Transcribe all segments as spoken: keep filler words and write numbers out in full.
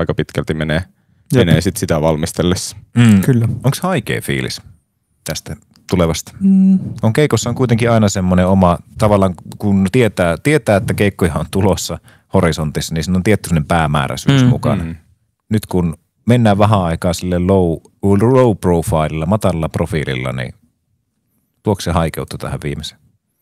aika pitkälti menee, menee sit sitä valmistellessa. Mm. Kyllä. Onko haikea fiilis tästä tulevasta? Mm. On keikossa on kuitenkin aina semmoinen oma, tavallaan kun tietää, tietää, että keikkoja on tulossa horisontissa, niin siinä on tietty sellainen päämääräisyys mm. mukana. Mm. Nyt kun mennään vähän aikaa sille low, low profilella, matalalla profiililla, niin tuoko se haikeutta tähän viimeiseen?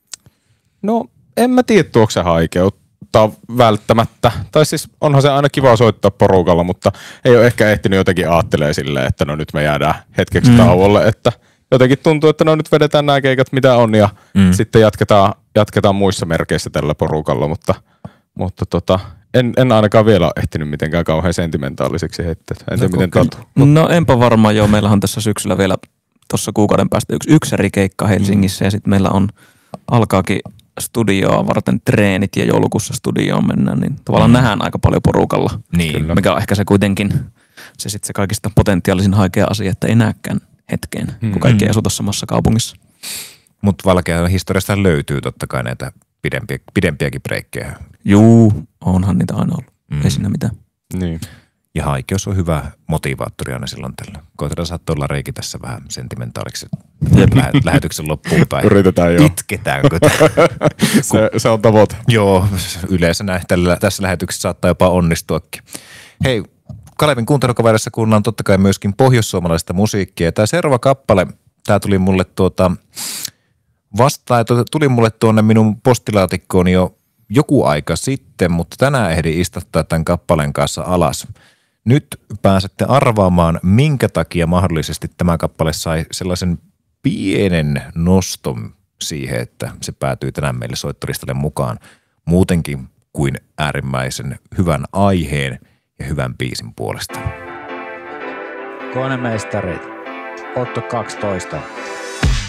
No en mä tiedä tuoko se haikeutta välttämättä. Tai siis onhan se aina kiva soittaa porukalla, mutta ei ole ehkä ehtinyt jotenkin aattelee silleen, että no nyt me jäädään hetkeksi mm. tauolle, että jotenkin tuntuu, että no nyt vedetään nämä keikat mitä on ja mm. sitten jatketaan, jatketaan muissa merkeissä tällä porukalla, mutta, mutta tota, en, en ainakaan vielä ole ehtinyt mitenkään kauhean sentimentaaliseksi heittää. En tiedä, no, miten tatu. No enpä varmaan joo. Meillä on tässä syksyllä vielä tuossa kuukauden päästä yksi yksärikeikka Helsingissä mm. ja sitten meillä on alkaakin studioa varten treenit ja joulukuussa studioon mennään, niin tavallaan mm. nähdään aika paljon porukalla. Niin. Mikä on ehkä se kuitenkin se sitten se kaikista potentiaalisin haikea asia, että ei näekään hetkeen, mm. kun kaikki ei asuta samassa kaupungissa. Mutta Valkean historiasta löytyy totta kai näitä pidempiä, pidempiäkin breikkejä. Juu, onhan niitä aina ollut. Mm. Ei siinä mitään. Niin. Ja haikeus on hyvä motivaattori aina silloin tällä. Koitetaan saattaa olla Reiki tässä vähän sentimentaaliksi lähet- lähetyksen loppuun. Tai yritetään joo. Itketäänkö? se, se on tavoite. Joo, yleensä näin, tällä, tässä lähetyksessä saattaa jopa onnistuakin. Hei, Kalevin kuuntelukaverissa kuunnellaan totta kai myöskin pohjoissuomalaista musiikkia. Tämä seuraava kappale, tämä tuli mulle tuota, vastaan, tuli mulle tuonne minun postilaatikkoon jo joku aika sitten, mutta tänään ehdin istuttaa tämän kappaleen kanssa alas. Nyt pääsette arvaamaan, minkä takia mahdollisesti tämä kappale sai sellaisen pienen noston siihen, että se päätyi tänään meille soittoristalle mukaan muutenkin kuin äärimmäisen hyvän aiheen ja hyvän biisin puolesta. Konemestarit, Otto kaksitoista.